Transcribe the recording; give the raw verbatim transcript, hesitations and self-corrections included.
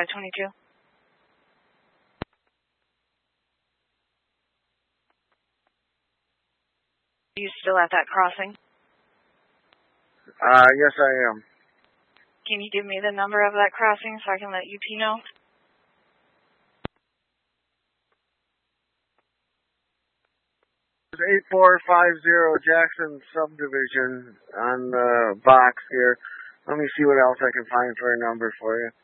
five twenty-two. Are you still at that crossing? Uh, yes, I am. Can you give me the number of that crossing so I can let U P know? It's eight four five zero Jackson Subdivision on the box here. Let me see what else I can find for a number for you.